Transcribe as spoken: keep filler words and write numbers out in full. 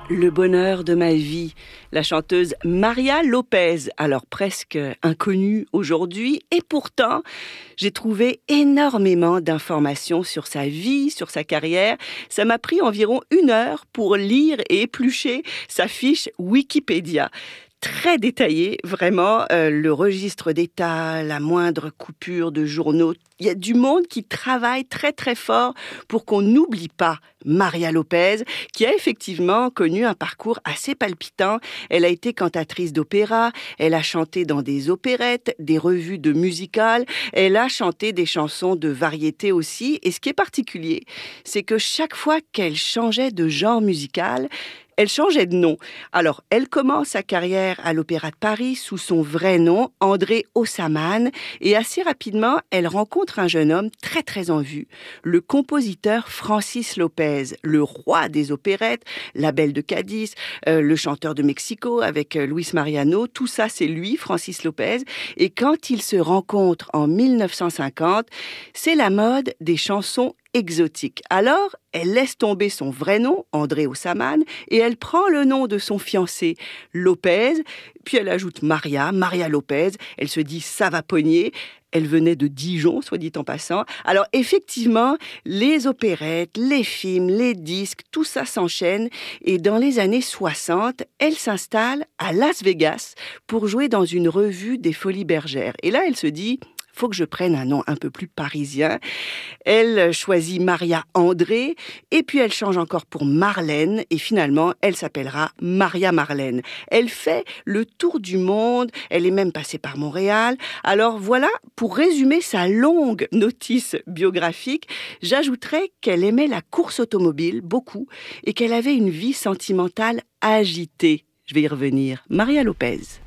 Le bonheur de ma vie, la chanteuse Maria Lopez, alors presque inconnue aujourd'hui, et pourtant j'ai trouvé énormément d'informations sur sa vie, sur sa carrière. Ça m'a pris environ une heure pour lire et éplucher sa fiche Wikipédia. Très détaillé, vraiment, euh, le registre d'état, la moindre coupure de journaux. Il y a du monde qui travaille très très fort pour qu'on n'oublie pas Maria Lopez, qui a effectivement connu un parcours assez palpitant. Elle a été cantatrice d'opéra, elle a chanté dans des opérettes, des revues de musicals, elle a chanté des chansons de variété aussi. Et ce qui est particulier, c'est que chaque fois qu'elle changeait de genre musical, elle changeait de nom. Alors, elle commence sa carrière à l'Opéra de Paris sous son vrai nom, André Haussmann, et assez rapidement, elle rencontre un jeune homme très très en vue, le compositeur Francis Lopez, le roi des opérettes, La Belle de Cadiz, euh, le chanteur de Mexico avec euh, Luis Mariano, tout ça c'est lui, Francis Lopez, et quand ils se rencontrent en mille neuf cent cinquante, c'est la mode des chansons exotique. Alors, elle laisse tomber son vrai nom, André Haussmann, et elle prend le nom de son fiancé, Lopez, puis elle ajoute Maria, Maria Lopez, elle se dit ça va pogner. Elle venait de Dijon, soit dit en passant. Alors effectivement, les opérettes, les films, les disques, tout ça s'enchaîne. Et dans les années soixante, elle s'installe à Las Vegas pour jouer dans une revue des Folies Bergères. Et là, elle se dit... faut que je prenne un nom un peu plus parisien. Elle choisit Maria André, et puis elle change encore pour Marlène, et finalement, elle s'appellera Maria Marlène. Elle fait le tour du monde, elle est même passée par Montréal. Alors voilà, pour résumer sa longue notice biographique, j'ajouterais qu'elle aimait la course automobile, beaucoup, et qu'elle avait une vie sentimentale agitée. Je vais y revenir. Maria Lopez.